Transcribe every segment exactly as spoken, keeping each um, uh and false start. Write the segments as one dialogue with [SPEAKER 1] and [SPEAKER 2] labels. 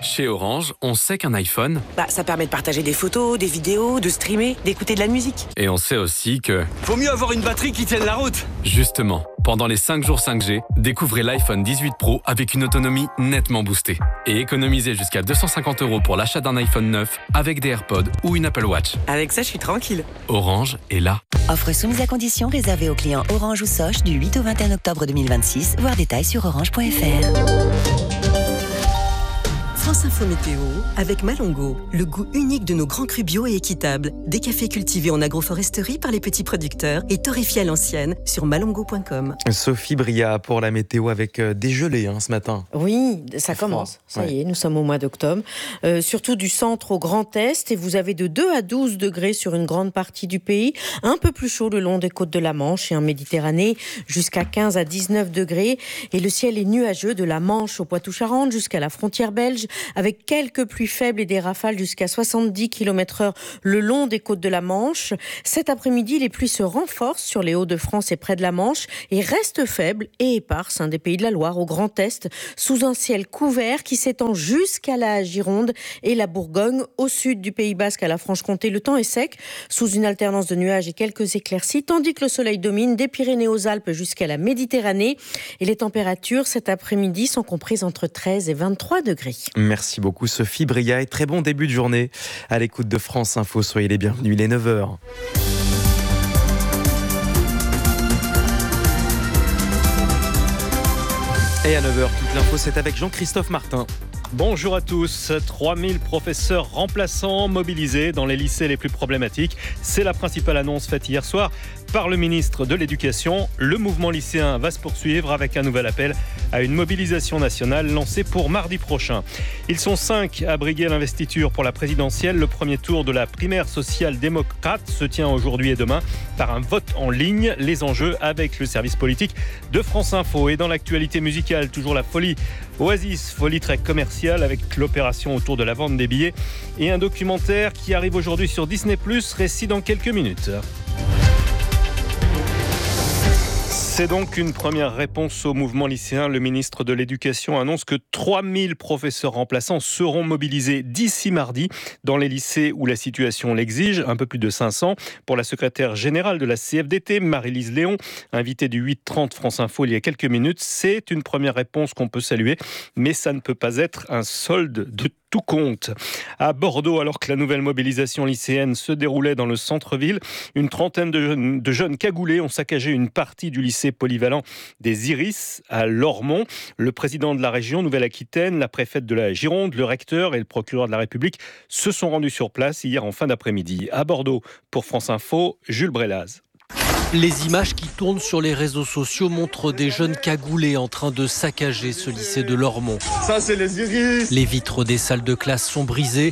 [SPEAKER 1] Chez Orange, on sait qu'un iPhone...
[SPEAKER 2] Bah, ça permet de partager des photos, des vidéos, de streamer, d'écouter de la musique.
[SPEAKER 1] Et on sait aussi que...
[SPEAKER 3] Vaut mieux avoir une batterie qui tienne la route.
[SPEAKER 1] Justement, pendant les cinq jours cinq G, découvrez l'iPhone dix-huit Pro avec une autonomie nettement boostée. Et économisez jusqu'à deux cent cinquante euros pour l'achat d'un iPhone neuf avec des AirPods ou une Apple Watch.
[SPEAKER 2] Avec ça, je suis tranquille.
[SPEAKER 1] Orange est là.
[SPEAKER 4] Offre soumise à condition réservée aux clients Orange ou Soch du huit au vingt et un octobre deux mille vingt-six. Voir détails sur orange point f r.
[SPEAKER 5] France Info Météo avec Malongo, le goût unique de nos grands crus bio et équitables. Des cafés cultivés en agroforesterie par les petits producteurs et torréfiés à l'ancienne sur malongo point com.
[SPEAKER 6] Sophie Bria pour la météo avec des gelées hein, ce matin.
[SPEAKER 7] Oui, ça commence.
[SPEAKER 6] Froid.
[SPEAKER 7] Ça
[SPEAKER 6] ouais.
[SPEAKER 7] y est, nous sommes au mois d'octobre. Euh, surtout du centre au Grand Est et vous avez de deux à douze degrés sur une grande partie du pays. Un peu plus chaud le long des côtes de la Manche et en Méditerranée jusqu'à quinze à dix-neuf degrés. Et le ciel est nuageux de la Manche au Poitou-Charentes jusqu'à la frontière belge, avec quelques pluies faibles et des rafales jusqu'à soixante-dix kilomètres heure le long des côtes de la Manche. Cet après-midi, les pluies se renforcent sur les Hauts-de-France et près de la Manche et restent faibles et éparses hein, des Pays de la Loire au Grand Est, sous un ciel couvert qui s'étend jusqu'à la Gironde et la Bourgogne. Au sud du Pays Basque à la Franche-Comté, le temps est sec, sous une alternance de nuages et quelques éclaircies, tandis que le soleil domine des Pyrénées aux Alpes jusqu'à la Méditerranée. Et les températures cet après-midi sont comprises entre treize et vingt-trois degrés.
[SPEAKER 6] Merci beaucoup Sophie Bria et très bon début de journée à l'écoute de France Info. Soyez les bienvenus, il est neuf heures. Et à neuf heures, toute l'info c'est avec Jean-Christophe Martin.
[SPEAKER 8] Bonjour à tous. trois mille professeurs remplaçants mobilisés dans les lycées les plus problématiques. C'est la principale annonce faite hier soir par le ministre de l'Éducation. Le mouvement lycéen va se poursuivre avec un nouvel appel à une mobilisation nationale lancée pour mardi prochain. Ils sont cinq à briguer l'investiture pour la présidentielle. Le premier tour de la primaire social-démocrate se tient aujourd'hui et demain par un vote en ligne. Les enjeux avec le service politique de France Info. Et dans l'actualité musicale, toujours la folie Oasis, folie très commerciale avec l'opération autour de la vente des billets et un documentaire qui arrive aujourd'hui sur Disney plus, récit dans quelques minutes. C'est donc une première réponse au mouvement lycéen. Le ministre de l'Éducation annonce que trois mille professeurs remplaçants seront mobilisés d'ici mardi dans les lycées où la situation l'exige, un peu plus de cinq cents. Pour la secrétaire générale de la C F D T, Marie-Lise Léon, invitée du huit trente France Info il y a quelques minutes, c'est une première réponse qu'on peut saluer, mais ça ne peut pas être un solde de tout compte. À Bordeaux, alors que la nouvelle mobilisation lycéenne se déroulait dans le centre-ville, une trentaine de jeunes, de jeunes cagoulés ont saccagé une partie du lycée polyvalent des Iris à Lormont. Le président de la région Nouvelle-Aquitaine, la préfète de la Gironde, le recteur et le procureur de la République se sont rendus sur place hier en fin d'après-midi. À Bordeaux, pour France Info, Jules Brélaz.
[SPEAKER 9] Les images qui tournent sur les réseaux sociaux montrent des jeunes cagoulés en train de saccager ce lycée de Lormont.
[SPEAKER 10] Ça, c'est les Iris.
[SPEAKER 9] Les vitres des salles de classe sont brisées.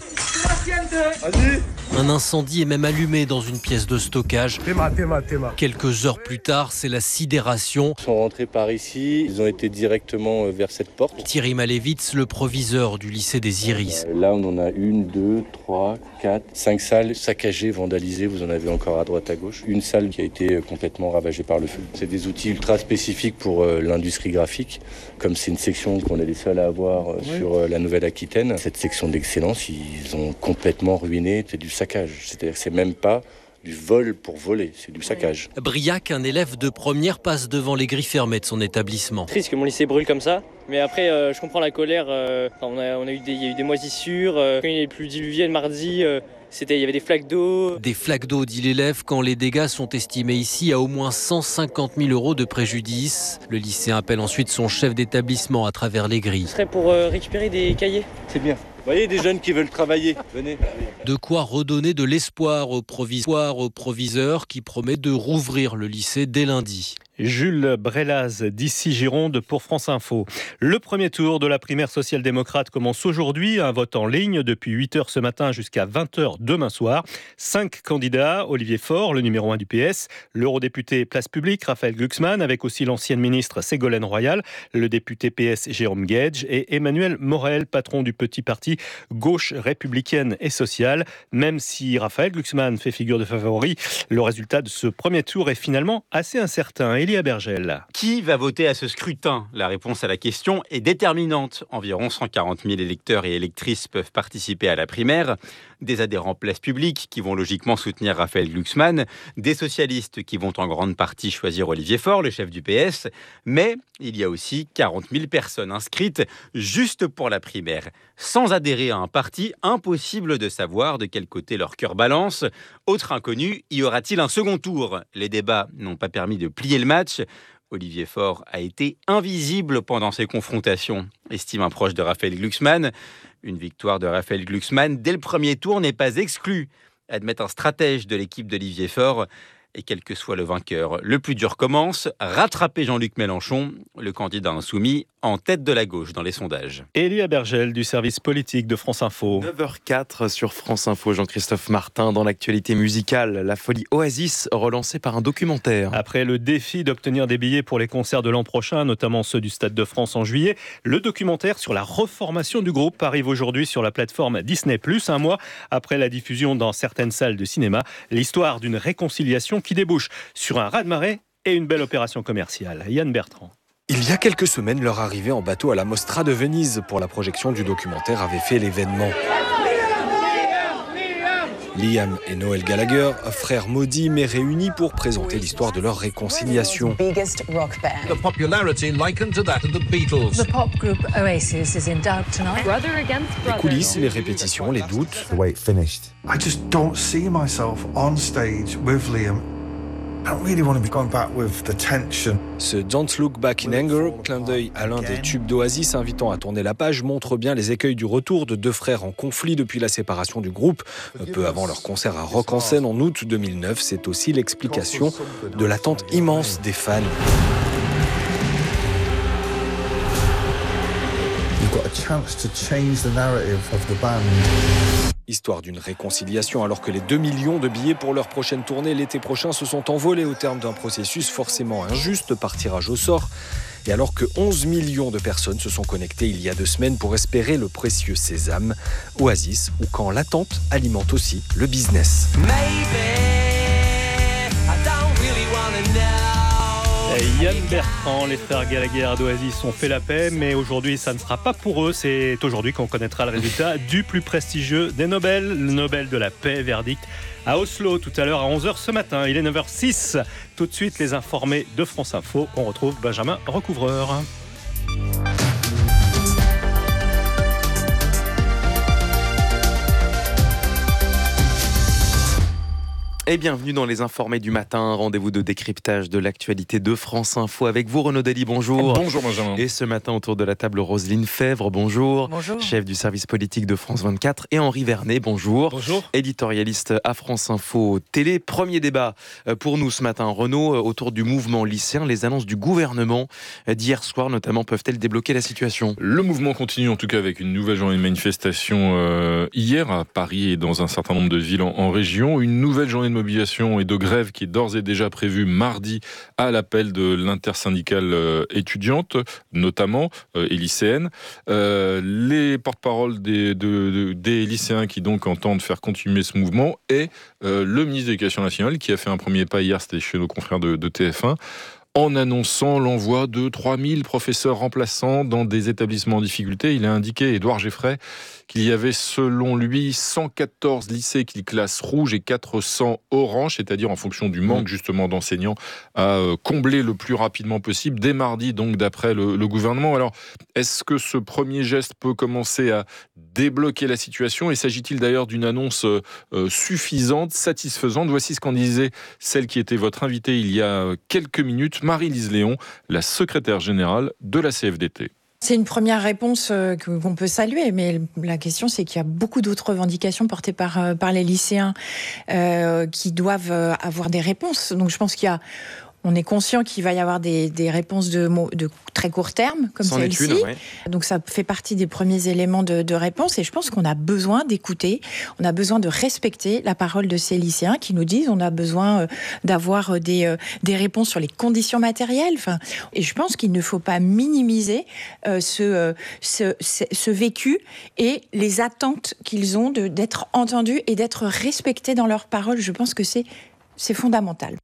[SPEAKER 10] Vas-y.
[SPEAKER 9] Un incendie est même allumé dans une pièce de stockage.
[SPEAKER 10] Théma, théma, théma.
[SPEAKER 9] Quelques heures plus tard, c'est la sidération.
[SPEAKER 11] Ils sont rentrés par ici, ils ont été directement vers cette porte.
[SPEAKER 9] Thierry Malevitz, le proviseur du lycée des Iris.
[SPEAKER 11] Là, on en a une, deux, trois, quatre, cinq salles saccagées, vandalisées. Vous en avez encore à droite, à gauche. Une salle qui a été complètement ravagée par le feu. C'est des outils ultra spécifiques pour l'industrie graphique. Comme c'est une section qu'on est les seuls à avoir oui. sur la Nouvelle-Aquitaine, cette section d'excellence, ils ont complètement ruiné. C'est du saccage. C'est-à-dire que c'est même pas du vol pour voler, c'est du saccage.
[SPEAKER 9] Briac, un élève de première, passe devant les grilles fermées de son établissement.
[SPEAKER 12] Triste que mon lycée brûle comme ça, mais après euh, je comprends la colère. Euh, on a, on a eu des, il y a eu des moisissures. Euh, quand il y a eu plus diluvienne mardi, euh, c'était, il y avait des flaques d'eau.
[SPEAKER 9] Des flaques d'eau, dit l'élève, quand les dégâts sont estimés ici à au moins cent cinquante mille euros de préjudice. Le lycéen appelle ensuite son chef d'établissement à travers les grilles.
[SPEAKER 12] Ce serait pour euh, récupérer des cahiers.
[SPEAKER 11] C'est bien. Vous voyez des jeunes qui veulent travailler, venez.
[SPEAKER 9] De quoi redonner de l'espoir au proviseur, au proviseur qui promet de rouvrir le lycée dès lundi.
[SPEAKER 8] Jules Brélaz, d'ici Gironde pour France Info. Le premier tour de la primaire social-démocrate commence aujourd'hui. Un vote en ligne depuis huit heures ce matin jusqu'à vingt heures demain soir. Cinq candidats, Olivier Faure, le numéro un du P S, l'eurodéputé Place Publique, Raphaël Glucksmann, avec aussi l'ancienne ministre Ségolène Royal, le député P S Jérôme Guedj et Emmanuel Morel, patron du petit parti Gauche républicaine et sociale. Même si Raphaël Glucksmann fait figure de favori, le résultat de ce premier tour est finalement assez incertain. Elia Bergel.
[SPEAKER 13] Qui va voter à ce scrutin ? La réponse à la question est déterminante. Environ cent quarante mille électeurs et électrices peuvent participer à la primaire. Des adhérents Place Publique qui vont logiquement soutenir Raphaël Glucksmann, des socialistes qui vont en grande partie choisir Olivier Faure, le chef du P S, mais il y a aussi quarante mille personnes inscrites juste pour la primaire. Sans adhérer à un parti, impossible de savoir de quel côté leur cœur balance. Autre inconnu, y aura-t-il un second tour ? Les débats n'ont pas permis de plier le match. Olivier Faure a été invisible pendant ces confrontations, estime un proche de Raphaël Glucksmann. Une victoire de Raphaël Glucksmann dès le premier tour n'est pas exclue, admet un stratège de l'équipe d'Olivier Faure. Et quel que soit le vainqueur, le plus dur commence, rattraper Jean-Luc Mélenchon, le candidat insoumis, en tête de la gauche dans les sondages.
[SPEAKER 8] Elia Bergel du service politique de France Info.
[SPEAKER 6] neuf heures quatre sur France Info, Jean-Christophe Martin. Dans l'actualité musicale, la folie Oasis relancée par un documentaire.
[SPEAKER 8] Après le défi d'obtenir des billets pour les concerts de l'an prochain, notamment ceux du Stade de France en juillet, le documentaire sur la reformation du groupe arrive aujourd'hui sur la plateforme Disney plus, un mois après la diffusion dans certaines salles de cinéma. L'histoire d'une réconciliation qui débouche sur un raz-de-marée et une belle opération commerciale. Yann Bertrand.
[SPEAKER 14] Il y a quelques semaines, leur arrivée en bateau à la Mostra de Venise pour la projection du documentaire avait fait l'événement. Liam et Noel Gallagher, frères maudits mais réunis pour présenter l'histoire de leur réconciliation.
[SPEAKER 15] The popularity likened to that of the Beatles.
[SPEAKER 16] The pop group Oasis is in doubt tonight. Brother against brother.
[SPEAKER 14] Les coulisses, les répétitions, les doutes.
[SPEAKER 17] The way it finished. I just don't see myself on stage with Liam. I don't really want to be going back with the tension.
[SPEAKER 14] Ce Don't Look Back in Anger, clin d'œil à l'un des tubes d'Oasis invitant à tourner la page, montre bien les écueils du retour de deux frères en conflit depuis la séparation du groupe. Peu avant leur concert à Rock en Seine en août deux mille neuf, c'est aussi l'explication de l'attente immense des fans.
[SPEAKER 17] You've got a chance to change the narrative of the band.
[SPEAKER 14] Histoire d'une réconciliation alors que les deux millions de billets pour leur prochaine tournée l'été prochain se sont envolés au terme d'un processus forcément injuste par tirage au sort. Et alors que onze millions de personnes se sont connectées il y a deux semaines pour espérer le précieux sésame, Oasis, ou quand l'attente alimente aussi le business.
[SPEAKER 8] Yann Bertrand, les frères Gallagher d'Oasis ont fait la paix, mais aujourd'hui ça ne sera pas pour eux. C'est aujourd'hui qu'on connaîtra le résultat du plus prestigieux des Nobel, le Nobel de la paix, verdict à Oslo tout à l'heure à onze heures ce matin. Il est neuf heures six. Tout de suite les informés de France Info. On retrouve Benjamin Recouvreur.
[SPEAKER 6] Et bienvenue dans les informés du matin, rendez-vous de décryptage de l'actualité de France Info avec vous Renaud Dely, bonjour.
[SPEAKER 18] Bonjour Benjamin.
[SPEAKER 6] Et ce matin autour de la table Roselyne Fèvre, bonjour.
[SPEAKER 18] Bonjour.
[SPEAKER 6] Chef du service politique de France vingt-quatre et Henri Vernet, bonjour.
[SPEAKER 18] Bonjour.
[SPEAKER 6] Éditorialiste à France Info Télé. Premier débat pour nous ce matin, Renaud, autour du mouvement lycéen. Les annonces du gouvernement d'hier soir notamment peuvent-elles débloquer la situation ?
[SPEAKER 18] Le mouvement continue en tout cas avec une nouvelle journée de manifestation euh, hier à Paris et dans un certain nombre de villes en, en région. Une nouvelle journée de mobilisation et de grève qui est d'ores et déjà prévue mardi à l'appel de l'intersyndicale euh, étudiante, notamment, euh, et lycéenne. Euh, les porte-paroles des, de, de, des lycéens qui donc entendent faire continuer ce mouvement et euh, le ministre de l'Éducation nationale qui a fait un premier pas hier, c'était chez nos confrères de, de T F un, en annonçant l'envoi de trois mille professeurs remplaçants dans des établissements en difficulté. Il a indiqué, Édouard Geffray, qu'il y avait selon lui cent quatorze lycées qu'il classe rouge et quatre cents orange, c'est-à-dire en fonction du manque justement d'enseignants à combler le plus rapidement possible, dès mardi donc d'après le, le gouvernement. Alors, est-ce que ce premier geste peut commencer à débloquer la situation ? Et s'agit-il d'ailleurs d'une annonce euh, suffisante, satisfaisante ? Voici ce qu'en disait celle qui était votre invitée il y a quelques minutes, Marie-Lise Léon, la secrétaire générale de la C F D T.
[SPEAKER 19] C'est une première réponse qu'on peut saluer, mais la question c'est qu'il y a beaucoup d'autres revendications portées par, par les lycéens euh, qui doivent avoir des réponses. Donc je pense qu'il y a... On est conscient qu'il va y avoir des, des réponses de, de très court terme, comme
[SPEAKER 6] C'en
[SPEAKER 19] celle-ci.
[SPEAKER 6] est une, ouais.
[SPEAKER 19] Donc ça fait partie des premiers éléments de, de réponse. Et je pense qu'on a besoin d'écouter, on a besoin de respecter la parole de ces lycéens qui nous disent on a besoin d'avoir des, des réponses sur les conditions matérielles. Enfin, et je pense qu'il ne faut pas minimiser euh, ce, ce, ce, ce vécu et les attentes qu'ils ont de, d'être entendus et d'être respectés dans leurs paroles. Je pense que c'est, c'est fondamental.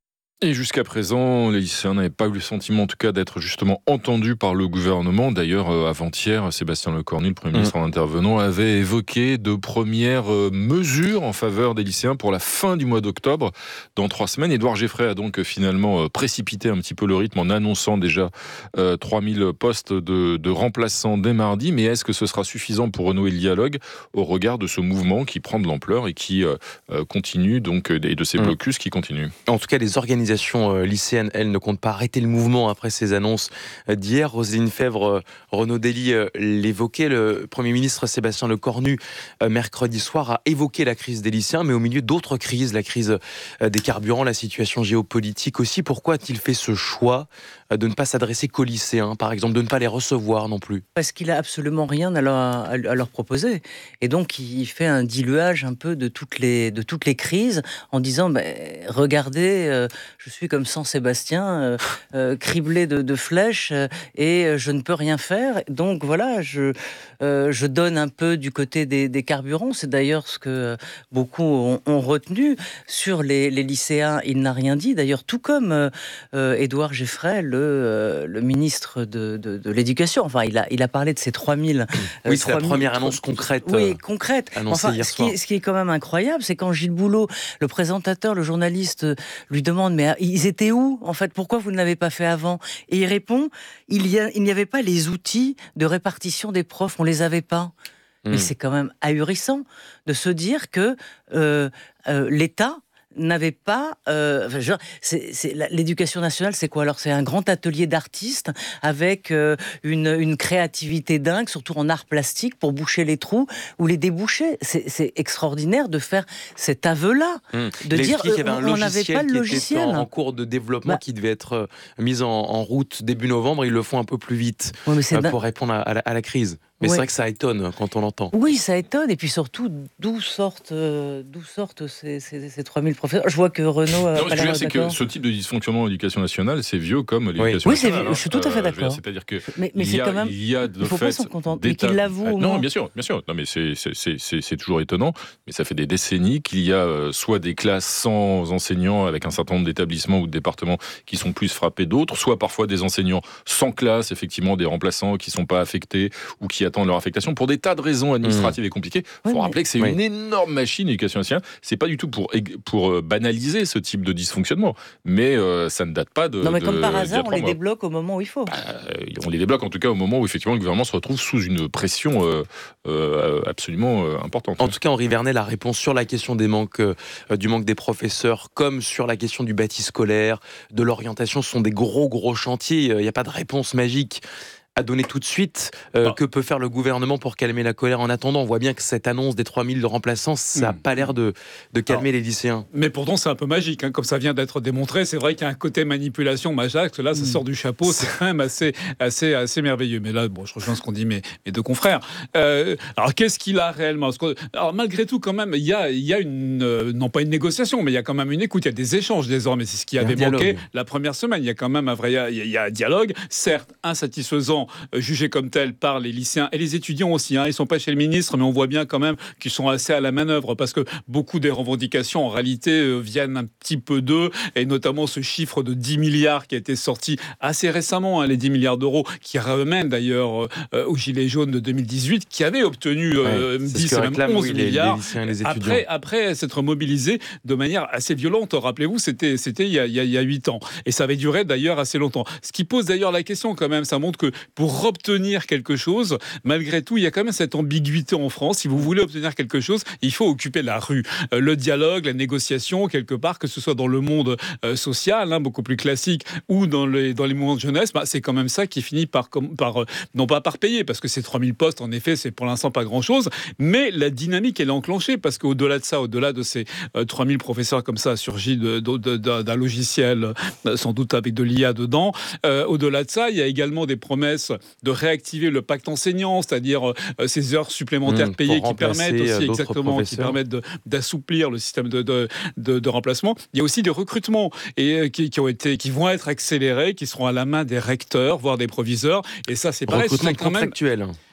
[SPEAKER 18] Et jusqu'à présent, les lycéens n'avaient pas eu le sentiment, en tout cas, d'être justement entendus par le gouvernement. D'ailleurs, euh, avant-hier, Sébastien Lecornu, le Premier ministre mmh. en intervenant, avait évoqué de premières euh, mesures en faveur des lycéens pour la fin du mois d'octobre, dans trois semaines. Édouard Geffray a donc euh, finalement euh, précipité un petit peu le rythme en annonçant déjà euh, trois mille postes de, de remplaçants dès mardi. Mais est-ce que ce sera suffisant pour renouer le dialogue au regard de ce mouvement qui prend de l'ampleur et qui euh, euh, continue, donc, et de ces mmh. blocus qui continuent?
[SPEAKER 6] En tout cas, les organisations lycéennes, elles, ne comptent pas arrêter le mouvement après ces annonces d'hier. Roselyne Febvre, Renaud Dely l'évoquait, le Premier ministre Sébastien Lecornu, mercredi soir, a évoqué la crise des lycéens, mais au milieu d'autres crises, la crise des carburants, la situation géopolitique aussi. Pourquoi a-t-il fait ce choix de ne pas s'adresser qu'aux lycéens, par exemple, de ne pas les recevoir non plus?
[SPEAKER 20] Parce qu'il n'a absolument rien à leur, à leur proposer. Et donc, il fait un diluage un peu de toutes les, de toutes les crises en disant, bah, regardez, euh, je suis comme Saint Sébastien, euh, euh, criblé de, de flèches, euh, et je ne peux rien faire. Donc voilà, je, euh, je donne un peu du côté des, des carburants. C'est d'ailleurs ce que beaucoup ont, ont retenu. Sur les, les lycéens, il n'a rien dit. D'ailleurs, tout comme euh, Édouard Geffray, le, euh, le ministre de, de, de l'Éducation. Enfin, il a, il a parlé de ces trois mille.
[SPEAKER 6] Euh, oui, c'est la première annonce concrète.
[SPEAKER 20] Oui, concrète.
[SPEAKER 6] Annoncée
[SPEAKER 20] enfin,
[SPEAKER 6] hier
[SPEAKER 20] ce
[SPEAKER 6] soir.
[SPEAKER 20] Qui est, ce qui est quand même incroyable, c'est quand Gilles Boulot, le présentateur, le journaliste, lui demande, mais ils étaient où, en fait? Pourquoi vous ne l'avez pas fait avant? Et il répond, il y a, il n'y avait pas les outils de répartition des profs, on les avait pas. Mmh. Mais c'est quand même ahurissant de se dire que euh, euh, l'État n'avait pas... Euh, enfin, genre, c'est, c'est, l'éducation nationale, c'est quoi alors? C'est un grand atelier d'artistes avec euh, une, une créativité dingue, surtout en art plastique, pour boucher les trous ou les déboucher. C'est, c'est extraordinaire de faire cet aveu-là, mmh. de
[SPEAKER 6] il
[SPEAKER 20] dire
[SPEAKER 6] qu'il y avait un
[SPEAKER 20] on n'avait pas le logiciel.
[SPEAKER 6] En, en cours de développement bah, qui devait être mis en, en route début novembre, ils le font un peu plus vite ouais, mais c'est euh, pour répondre à, à, la, à la crise. Mais ouais. c'est vrai que ça étonne quand on l'entend.
[SPEAKER 20] Oui, ça étonne. Et puis surtout, d'où sortent, euh, d'où sortent ces, ces, ces trois mille professeurs? Je vois que Renaud a
[SPEAKER 18] non,
[SPEAKER 20] pas
[SPEAKER 18] je veux
[SPEAKER 20] l'air
[SPEAKER 18] dire, c'est
[SPEAKER 20] d'accord.
[SPEAKER 18] que ce type de dysfonctionnement en éducation nationale, c'est vieux comme l'éducation
[SPEAKER 20] oui.
[SPEAKER 18] nationale.
[SPEAKER 20] Oui, je suis tout à fait d'accord.
[SPEAKER 18] Euh, dire, c'est-à-dire que
[SPEAKER 20] mais, mais
[SPEAKER 18] il
[SPEAKER 20] c'est
[SPEAKER 18] y a,
[SPEAKER 20] quand même,
[SPEAKER 18] il y a de
[SPEAKER 20] il faut
[SPEAKER 18] fait
[SPEAKER 20] pas s'en contenter. Mais qu'il l'avoue.
[SPEAKER 18] Ah,
[SPEAKER 20] au
[SPEAKER 18] non,
[SPEAKER 20] moins.
[SPEAKER 18] bien sûr, bien sûr. Non, mais c'est, c'est, c'est, c'est, c'est toujours étonnant. Mais ça fait des décennies qu'il y a euh, soit des classes sans enseignants avec un certain nombre d'établissements ou de départements qui sont plus frappés d'autres, soit parfois des enseignants sans classe, effectivement des remplaçants qui sont pas affectés ou qui attendent leur affectation pour des tas de raisons administratives mmh. et compliquées. Il faut oui, rappeler mais... que c'est oui. une énorme machine l'éducation nationale. C'est pas du tout pour pour banaliser ce type de dysfonctionnement, mais euh, ça ne date pas de.
[SPEAKER 20] Non, mais
[SPEAKER 18] de,
[SPEAKER 20] comme par hasard, on les débloque au moment où il faut.
[SPEAKER 18] Bah, on les débloque en tout cas au moment où effectivement le gouvernement se retrouve sous une pression euh, euh, absolument euh, importante.
[SPEAKER 6] En tout cas, Henri Vernet, la réponse sur la question des manques, euh, du manque des professeurs, comme sur la question du bâti scolaire, de l'orientation, ce sont des gros gros chantiers. Il n'y a pas de réponse magique à donner tout de suite. Euh, ah. Que peut faire le gouvernement pour calmer la colère en attendant? On voit bien que cette annonce des trois mille de remplaçants, ça n'a mmh. pas l'air de, de calmer Alors, les lycéens.
[SPEAKER 21] Mais pourtant, c'est un peu magique, hein, comme ça vient d'être démontré. C'est vrai qu'il y a un côté manipulation, Majax. Là, ça mmh. sort du chapeau. C'est quand même assez, assez, assez merveilleux. Mais là, bon, je rejoins ce qu'ont dit mes, mes deux confrères. Euh, alors, qu'est-ce qu'il a réellement? Alors, malgré tout, quand même, il y a, il y a une, euh, non pas une négociation, mais il y a quand même une écoute. Il y a des échanges désormais. C'est ce qui avait manqué la première semaine. Il y a quand même un vrai, il y a, il y a un dialogue, certes insatisfaisant, jugés comme tels par les lycéens et les étudiants aussi. Hein. Ils ne sont pas chez le ministre, mais on voit bien quand même qu'ils sont assez à la manœuvre parce que beaucoup des revendications, en réalité, euh, viennent un petit peu d'eux, et notamment ce chiffre de dix milliards qui a été sorti assez récemment, hein, les dix milliards d'euros, qui ramènent d'ailleurs euh, aux Gilets jaunes de deux mille dix-huit, qui avaient obtenu euh, ouais, dix et même onze oui, milliards. Les, les, les après, après s'être mobilisés de manière assez violente. Rappelez-vous, c'était, c'était il y a, il y a huit ans. Et ça avait duré d'ailleurs assez longtemps. Ce qui pose d'ailleurs la question quand même, ça montre que pour obtenir quelque chose, malgré tout, il y a quand même cette ambiguïté en France. Si vous voulez obtenir quelque chose, il faut occuper la rue. Euh, le dialogue, la négociation, quelque part, que ce soit dans le monde euh, social, hein, beaucoup plus classique, ou dans les, dans les mouvements de jeunesse, bah, c'est quand même ça qui finit par, par euh, non pas par payer, parce que ces trois mille postes, en effet, c'est pour l'instant pas grand-chose, mais la dynamique, elle est enclenchée, parce qu'au-delà de ça, au-delà de ces euh, trois mille professeurs comme ça, surgis de, de, de, de, d'un logiciel, euh, sans doute avec de l'I A dedans, euh, au-delà de ça, il y a également des promesses de réactiver le pacte enseignant, c'est-à-dire euh, ces heures supplémentaires mmh, payées qui permettent aussi exactement, qui permettent de, d'assouplir le système de, de, de, de remplacement. Il y a aussi des recrutements et euh, qui, qui ont été, qui vont être accélérés, qui seront à la main des recteurs, voire des proviseurs. Et ça, c'est pareil.
[SPEAKER 6] Recrutement
[SPEAKER 21] c'est quand même
[SPEAKER 6] contractuel.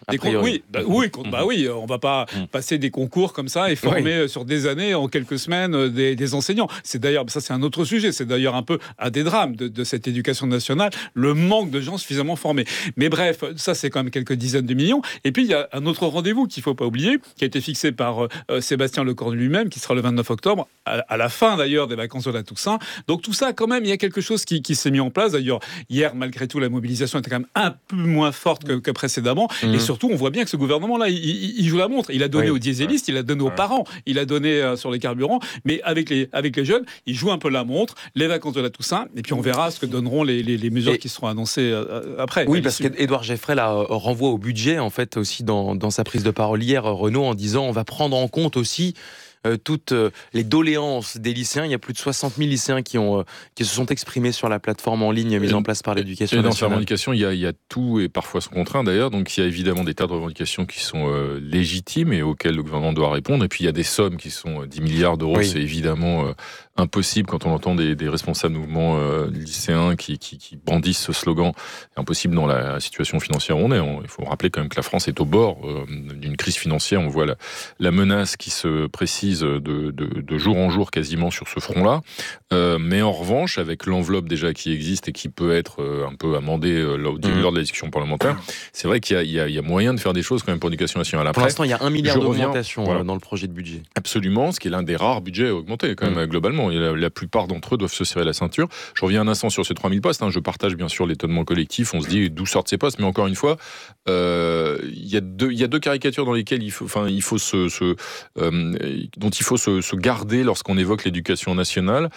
[SPEAKER 21] Des con- oui, bah, oui, con- bah oui, on va pas mmh. passer des concours comme ça et former oui. sur des années, en quelques semaines, des, des enseignants. C'est d'ailleurs, ça c'est un autre sujet, c'est d'ailleurs un peu un des drames de, de cette éducation nationale, le manque de gens suffisamment formés. Mais bref, ça c'est quand même quelques dizaines de millions. Et puis il y a un autre rendez-vous qu'il faut pas oublier, qui a été fixé par euh, Sébastien Lecornu lui-même, qui sera le vingt-neuf octobre, à, à la fin d'ailleurs des vacances de la Toussaint. Donc tout ça, quand même, il y a quelque chose qui, qui s'est mis en place. D'ailleurs, hier, malgré tout, la mobilisation était quand même un peu moins forte que, que précédemment. Mmh. Et surtout, on voit bien que ce gouvernement-là, il, il, il joue la montre. Il a donné oui. aux dieselistes, il a donné aux parents, il a donné euh, sur les carburants. Mais avec les, avec les jeunes, il joue un peu la montre, les vacances de la Toussaint. Et puis on verra ce que donneront les, les, les mesures et... qui seront annoncées euh, après.
[SPEAKER 6] Oui, parce qu'Édouard Geffray là, renvoie au budget, en fait, aussi dans, dans sa prise de parole hier, Renaud, en disant on va prendre en compte aussi Euh, toutes euh, les doléances des lycéens. Il y a plus de soixante mille lycéens qui, ont, euh, qui se sont exprimés sur la plateforme en ligne mise en place par l'éducation
[SPEAKER 18] et
[SPEAKER 6] nationale.
[SPEAKER 18] Dans ces revendications, il y, a, il y a tout et parfois son contraint d'ailleurs. Donc il y a évidemment des tas de revendications qui sont euh, légitimes et auxquelles le gouvernement doit répondre. Et puis il y a des sommes qui sont euh, dix milliards d'euros. Oui. C'est évidemment euh, impossible quand on entend des, des responsables mouvements euh, lycéens qui, qui, qui bandissent ce slogan. C'est impossible dans la situation financière où on est. On, il faut rappeler quand même que la France est au bord euh, d'une crise financière. On voit la, la menace qui se précise de, de de jour en jour quasiment sur ce front-là. Euh, mais en revanche, avec l'enveloppe déjà qui existe et qui peut être euh, un peu amendée euh, lors, mmh. lors de la discussion parlementaire, c'est vrai qu'il y a, il y, a, il y a moyen de faire des choses quand même pour l'éducation nationale. Après,
[SPEAKER 6] pour l'instant, il y a un milliard d'augmentation voilà. dans le projet de budget.
[SPEAKER 18] Absolument, ce qui est l'un des rares budgets augmentés quand même mmh. globalement. Et la, la plupart d'entre eux doivent se serrer la ceinture. Je reviens un instant sur ces trois mille postes. Hein. Je partage bien sûr l'étonnement collectif. On se dit d'où sortent ces postes, mais encore une fois, euh, il y a deux, il y a deux caricatures dans lesquelles il faut, enfin, il faut se, se euh, dont il faut se, se garder lorsqu'on évoque l'éducation nationale.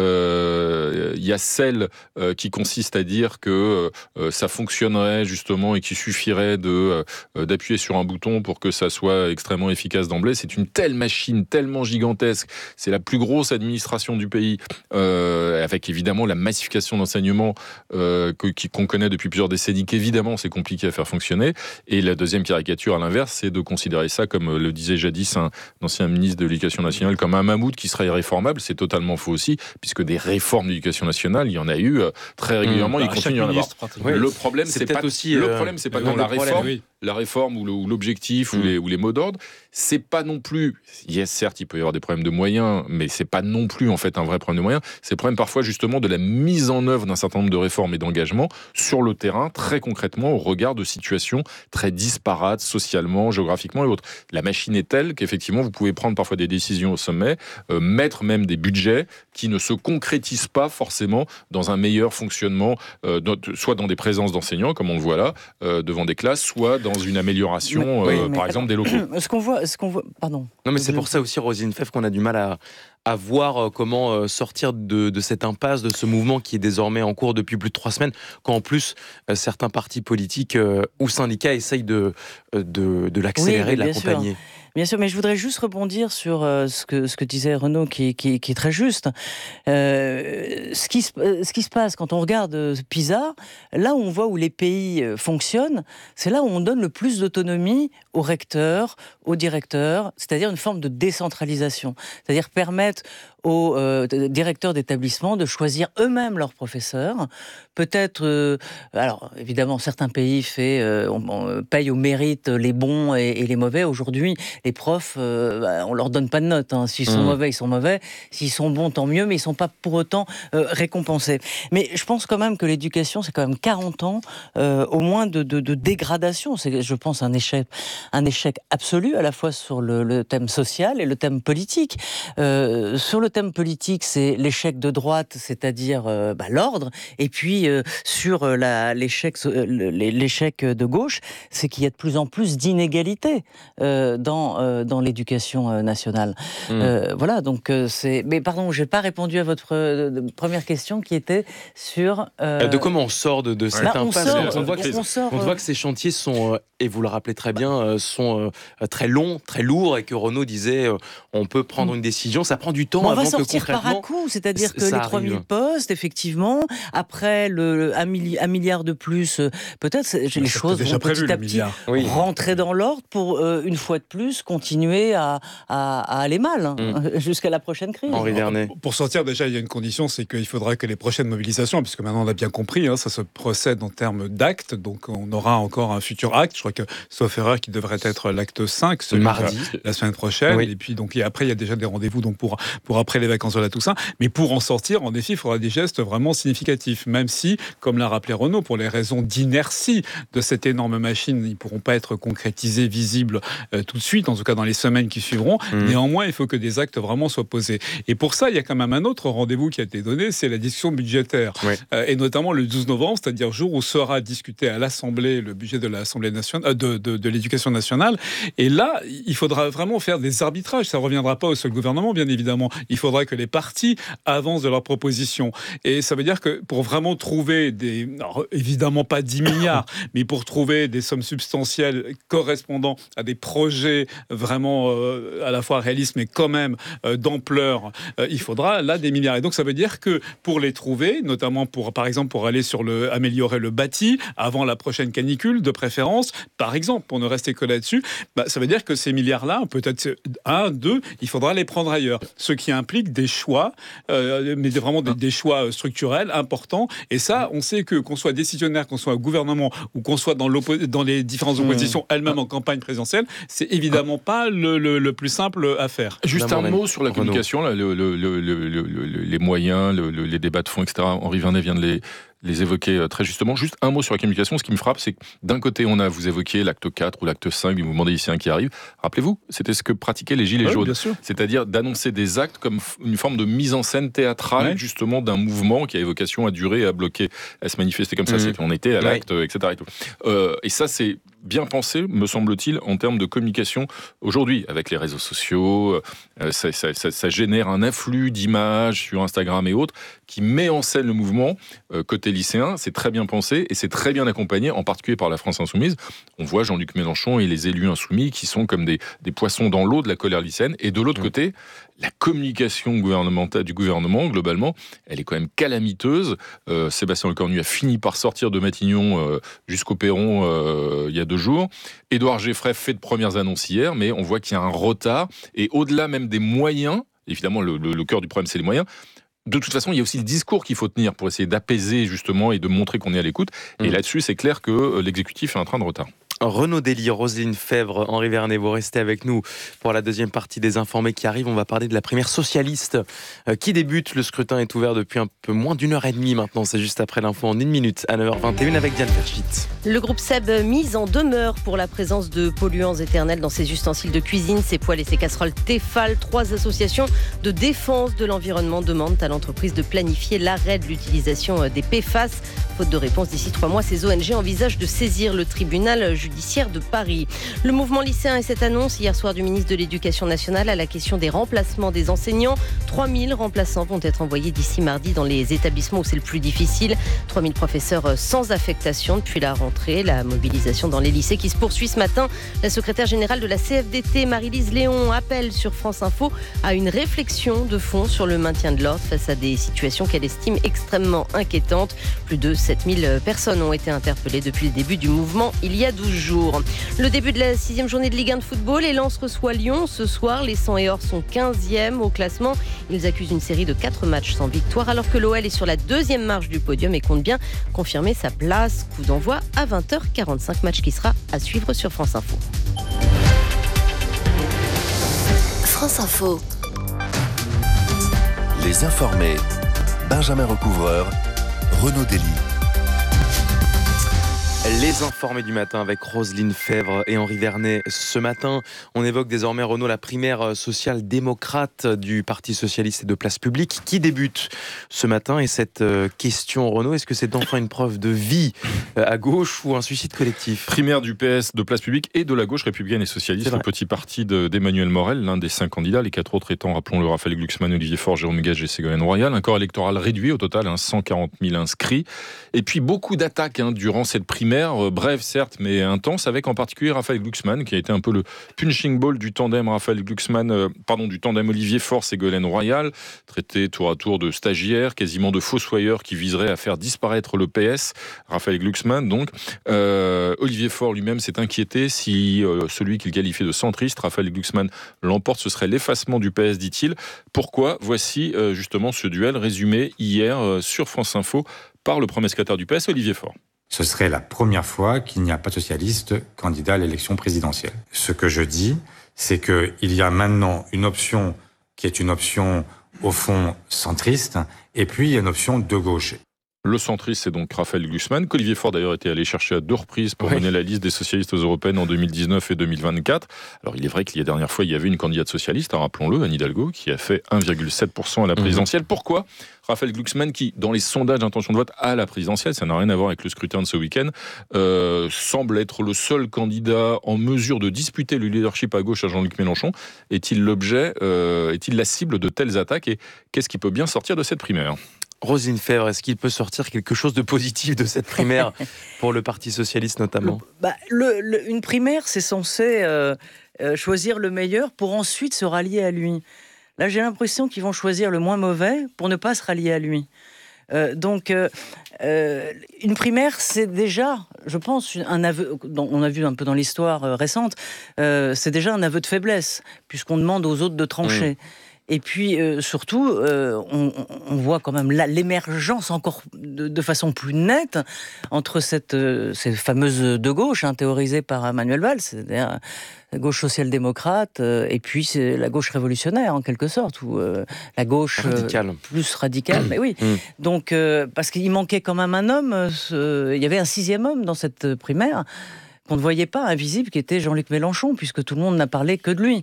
[SPEAKER 18] Euh, il y a celle euh, qui consiste à dire que euh, ça fonctionnerait justement et qu'il suffirait de, euh, d'appuyer sur un bouton pour que ça soit extrêmement efficace d'emblée. C'est une telle machine, tellement gigantesque. C'est la plus grosse administration du pays, euh, avec évidemment la massification d'enseignement euh, que, qu'on connaît depuis plusieurs décennies, qu'évidemment c'est compliqué à faire fonctionner. Et la deuxième caricature à l'inverse, c'est de considérer ça, comme le disait jadis un ancien ministre de l'Éducation nationale, comme un mammouth qui serait irréformable. C'est totalement faux aussi, puisque des réformes d'éducation nationale, il y en a eu euh, très régulièrement, mmh, il continue à y en avoir. Oui, le problème, c'est, c'est pas, aussi, le problème, c'est pas dans la réforme, problème, oui. la réforme ou, le, ou l'objectif mmh. ou, les, ou les mots d'ordre. C'est pas non plus, yes, certes, il peut y avoir des problèmes de moyens, mais c'est pas non plus en fait un vrai problème de moyens. C'est le problème parfois justement de la mise en œuvre d'un certain nombre de réformes et d'engagements sur le terrain, très concrètement, au regard de situations très disparates socialement, géographiquement et autres. La machine est telle qu'effectivement, vous pouvez prendre parfois des décisions au sommet, euh, mettre même des budgets qui ne se concrétisent pas forcément dans un meilleur fonctionnement, euh, soit dans des présences d'enseignants, comme on le voit là, euh, devant des classes, soit dans une amélioration, mais, euh, oui, par exemple, des locaux.
[SPEAKER 20] Ce qu'on voit, ce qu'on voit, pardon.
[SPEAKER 6] Non, mais c'est pour ça aussi, Roselyne Febvre, qu'on a du mal à, à voir comment sortir de, de cette impasse, de ce mouvement qui est désormais en cours depuis plus de trois semaines, quand en plus certains partis politiques ou syndicats essayent de, de, de l'accélérer, oui, de l'accompagner.
[SPEAKER 20] Sûr. Bien sûr, mais je voudrais juste rebondir sur euh, ce que ce que disait Renaud, qui, qui, qui est très juste. Euh, ce qui se, ce qui se passe quand on regarde PISA, là où on voit où les pays fonctionnent, c'est là où on donne le plus d'autonomie aux recteurs, aux directeurs, c'est-à-dire une forme de décentralisation, c'est-à-dire permettre aux euh, directeurs d'établissement de choisir eux-mêmes leurs professeurs. Peut-être, euh, alors évidemment, certains pays fait, euh, on, on paye au mérite les bons et, et les mauvais. Aujourd'hui, les profs, euh, bah, on leur donne pas de notes. Hein. S'ils sont mmh. mauvais, ils sont mauvais. S'ils sont bons, tant mieux, mais ils sont pas pour autant euh, récompensés. Mais je pense quand même que l'éducation, c'est quand même quarante ans, euh, au moins de, de, de dégradation. C'est, je pense, un échec, un échec absolu, à la fois sur le, le thème social et le thème politique. Euh, sur le thème politique, c'est l'échec de droite, c'est-à-dire euh, bah, l'ordre, et puis euh, sur la, l'échec, euh, l'échec de gauche, c'est qu'il y a de plus en plus d'inégalités euh, dans, euh, dans l'éducation nationale. Mmh. Euh, voilà, donc euh, c'est... Mais pardon, je n'ai pas répondu à votre euh, première question qui était sur...
[SPEAKER 6] Euh... De comment on sort de, de cette
[SPEAKER 20] bah,
[SPEAKER 6] impasse.
[SPEAKER 20] On, sort,
[SPEAKER 6] on, voit que,
[SPEAKER 20] on, sort,
[SPEAKER 6] on voit que ces chantiers sont, et vous le rappelez très bien, sont très longs, très lourds, et que Renaud disait, on peut prendre une décision, ça prend du temps
[SPEAKER 20] bon,
[SPEAKER 6] avant avant que
[SPEAKER 20] sortir par à coup, c'est-à-dire que les trois mille postes, effectivement, après le, un, milli, un milliard de plus, peut-être les
[SPEAKER 21] c'est
[SPEAKER 20] choses vont petit à petit oui. rentrer dans l'ordre pour, euh, une fois de plus, continuer à, à, à aller mal, hein, mmh. jusqu'à la prochaine crise.
[SPEAKER 6] Henri Vernet.
[SPEAKER 21] Pour sortir, déjà, il y a une condition, c'est qu'il faudra que les prochaines mobilisations, puisque maintenant on a bien compris, hein, ça se procède en termes d'actes, donc on aura encore un futur acte, je crois que, sauf erreur, qui devrait être l'acte cinq, celui mardi, la semaine prochaine, oui. et puis donc, et après, il y a déjà des rendez-vous donc, pour, pour après les vacances de la Toussaint, mais pour en sortir, en effet, il faudra des gestes vraiment significatifs, même si, comme l'a rappelé Renaud, pour les raisons d'inertie de cette énorme machine, ils ne pourront pas être concrétisés, visibles euh, tout de suite, en tout cas dans les semaines qui suivront. Mmh. Néanmoins, il faut que des actes vraiment soient posés. Et pour ça, il y a quand même un autre rendez-vous qui a été donné, c'est la discussion budgétaire. Oui. Euh, et notamment le douze novembre, c'est-à-dire jour où sera discuté à l'Assemblée le budget de l'Assemblée nationale, euh, de, de, de l'éducation nationale. Et là, il faudra vraiment faire des arbitrages. Ça ne reviendra pas au seul gouvernement, bien évidemment. Il faudra que les partis avancent de leurs propositions. Et ça veut dire que pour vraiment trouver des... Alors, évidemment pas dix milliards, mais pour trouver des sommes substantielles correspondant à des projets vraiment euh, à la fois réalistes, mais quand même euh, d'ampleur, euh, il faudra là des milliards. Et donc ça veut dire que pour les trouver, notamment pour, par exemple, pour aller sur le, améliorer le bâti avant la prochaine canicule, de préférence, par exemple, pour ne rester que là-dessus, bah, ça veut dire que ces milliards-là, peut-être un, deux, il faudra les prendre ailleurs. Ce qui implique des choix, euh, mais vraiment des, des choix structurels importants. Et ça, on sait que qu'on soit décisionnaire, qu'on soit au gouvernement ou qu'on soit dans, dans les différentes oppositions mmh. elles-mêmes en campagne présidentielle, c'est évidemment pas le, le, le plus simple à faire.
[SPEAKER 18] Juste un mot sur la communication, là, le, le, le, le, le, les moyens, le, le, les débats de fond, et cetera. Henri Vernet vient de les... les évoquer très justement. Juste un mot sur la communication. Ce qui me frappe, c'est que d'un côté, on a, vous évoquez l'acte quatre ou l'acte cinq du mouvement des lycéens qui arrive. Rappelez-vous, c'était ce que pratiquaient les Gilets
[SPEAKER 21] oui,
[SPEAKER 18] jaunes. C'est-à-dire d'annoncer des actes comme une forme de mise en scène théâtrale, ouais. justement, d'un mouvement qui a vocation à durer et à bloquer, à se manifester comme ça. Mmh. C'est qu'on était à l'acte, ouais. et cetera. Et, tout. Euh, et ça, c'est bien pensé, me semble-t-il, en termes de communication aujourd'hui, avec les réseaux sociaux. Euh, ça, ça, ça, ça génère un afflux d'images sur Instagram et autres qui met en scène le mouvement euh, côté lycéen. C'est très bien pensé et c'est très bien accompagné, en particulier par la France Insoumise. On voit Jean-Luc Mélenchon et les élus insoumis qui sont comme des, des poissons dans l'eau de la colère lycéenne. Et de l'autre mmh. côté, la communication gouvernementale du gouvernement, globalement, elle est quand même calamiteuse. Euh, Sébastien Lecornu a fini par sortir de Matignon euh, jusqu'au perron euh, il y a deux jours. Édouard Geffray fait de premières annonces hier, mais on voit qu'il y a un retard. Et au-delà même des moyens, évidemment, le, le, le cœur du problème, c'est les moyens. De toute façon, il y a aussi le discours qu'il faut tenir pour essayer d'apaiser, justement, et de montrer qu'on est à l'écoute. Mmh. Et là-dessus, c'est clair que l'exécutif est en train de retard.
[SPEAKER 6] Renaud Dely, Roselyne Febvre, Henri Vernet, vous restez avec nous pour la deuxième partie des Informés qui arrivent. On va parler de la primaire socialiste euh, qui débute. Le scrutin est ouvert depuis un peu moins d'une heure et demie maintenant. C'est juste après l'info en une minute à neuf heures vingt et une avec Diane Ferchit.
[SPEAKER 7] Le groupe Seb mise en demeure pour la présence de polluants éternels dans ses ustensiles de cuisine, ses poêles et ses casseroles Tefal. Trois associations de défense de l'environnement demandent à l'entreprise de planifier l'arrêt de l'utilisation des P F A S. Faute de réponse d'ici trois mois, ces O N G envisagent de saisir le tribunal judiciaire de Paris. Le mouvement lycéen et cette annonce hier soir du ministre de l'Éducation nationale à la question des remplacements des enseignants. trois mille remplaçants vont être envoyés d'ici mardi dans les établissements où c'est le plus difficile. trois mille professeurs sans affectation depuis la rentrée. La mobilisation dans les lycées qui se poursuit ce matin. La secrétaire générale de la C F D T, Marie-Lise Léon, appelle sur France Info à une réflexion de fond sur le maintien de l'ordre face à des situations qu'elle estime extrêmement inquiétantes. Plus de sept mille personnes ont été interpellées depuis le début du mouvement il y a douze jours. Le début de la sixième journée de Ligue un de football et Lens reçoit Lyon. Ce soir, les cent et or sont quinzième au classement. Ils accusent une série de quatre matchs sans victoire alors que l'O L est sur la deuxième marche du podium et compte bien confirmer sa place. Coup d'envoi à vingt heures quarante-cinq, match qui sera à suivre sur France Info.
[SPEAKER 3] France Info. Les Informés. Benjamin Recouvreur, Renaud Dely.
[SPEAKER 6] Les Informés du matin avec Roselyne Febvre et Henri Vernet. Ce matin, on évoque désormais, Renaud, la primaire social-démocrate du Parti socialiste et de Place Publique qui débute ce matin. Et cette question, Renaud, est-ce que c'est enfin une preuve de vie à gauche ou un suicide collectif ?
[SPEAKER 18] Primaire du P S, de Place Publique et de la gauche républicaine et socialiste, le petit parti de, d'Emmanuel Morel, l'un des cinq candidats, les quatre autres étant, rappelons-le, Raphaël Glucksmann, Olivier Faure, Jérôme Gage et Ségolène Royal. Un corps électoral réduit au total, hein, cent quarante mille inscrits. Et puis beaucoup d'attaques hein, durant cette primaire. hier, brève certes, mais intense, avec en particulier Raphaël Glucksmann, qui a été un peu le punching ball du tandem Raphaël Glucksmann, euh, pardon, du tandem Olivier Faure-Ségolène Royal, traité tour à tour de stagiaire, quasiment de fossoyeur qui viserait à faire disparaître le P S. Raphaël Glucksmann, donc. Euh, Olivier Faure lui-même s'est inquiété si euh, celui qu'il qualifiait de centriste, Raphaël Glucksmann, l'emporte, ce serait l'effacement du P S, dit-il. Pourquoi ? Voici euh, justement ce duel résumé hier euh, sur France Info par le premier secrétaire du P S, Olivier Faure.
[SPEAKER 2] Ce serait la première fois qu'il n'y a pas de socialiste candidat à l'élection présidentielle. Ce que je dis, c'est qu'il y a maintenant une option qui est une option, au fond, centriste, et puis il y a une option de gauche.
[SPEAKER 18] Le centriste, c'est donc Raphaël Glucksmann, qu'Olivier Faure d'ailleurs était allé chercher à deux reprises pour oui. mener la liste des socialistes aux européennes en deux mille dix-neuf et deux mille vingt-quatre. Alors il est vrai qu'il y a dernière fois, il y avait une candidate socialiste, hein, rappelons-le, Anne Hidalgo, qui a fait un virgule sept pour cent à la présidentielle. Mmh. Pourquoi Raphaël Glucksmann, qui dans les sondages d'intention de vote à la présidentielle, ça n'a rien à voir avec le scrutin de ce week-end, euh, semble être le seul candidat en mesure de disputer le leadership à gauche à Jean-Luc Mélenchon. Est-il l'objet, euh, est-il la cible de telles attaques et qu'est-ce qui peut bien sortir de cette primaire ?
[SPEAKER 6] Roselyne Febvre, est-ce qu'il peut sortir quelque chose de positif de cette primaire pour le Parti socialiste notamment ?
[SPEAKER 20] le, bah, le, le, Une primaire, c'est censé euh, euh, choisir le meilleur pour ensuite se rallier à lui. Là, j'ai l'impression qu'ils vont choisir le moins mauvais pour ne pas se rallier à lui. Euh, donc, euh, euh, une primaire, c'est déjà, je pense, un aveu, on a vu un peu dans l'histoire euh, récente, euh, c'est déjà un aveu de faiblesse, puisqu'on demande aux autres de trancher. Mmh. Et puis, euh, surtout, euh, on, on voit quand même là, l'émergence encore de, de façon plus nette entre cette, euh, ces fameuses deux gauches, hein, théorisées par Manuel Valls, c'est-à-dire la gauche social-démocrate, euh, et puis c'est la gauche révolutionnaire, en quelque sorte, ou euh, la gauche
[SPEAKER 6] radicale.
[SPEAKER 20] Euh, plus radicale. Mais oui, mmh. donc, euh, parce qu'il manquait quand même un homme, ce, il y avait un sixième homme dans cette primaire, qu'on ne voyait pas, invisible, qui était Jean-Luc Mélenchon, puisque tout le monde n'a parlé que de lui.